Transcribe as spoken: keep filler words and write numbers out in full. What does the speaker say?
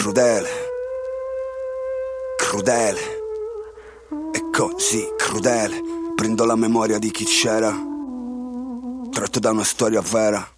crudele, crudele, è così crudele. Prendo la memoria di chi c'era, tratto da una storia vera.